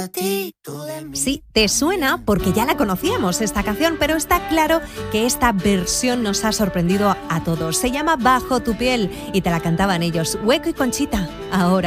ti, tú de mí. Sí, te suena porque ya la conocíamos esta canción, pero está claro que esta versión nos ha sorprendido a todos. Se llama Bajo tu piel y te la cantaban ellos, Hueco y Conchita. Ahora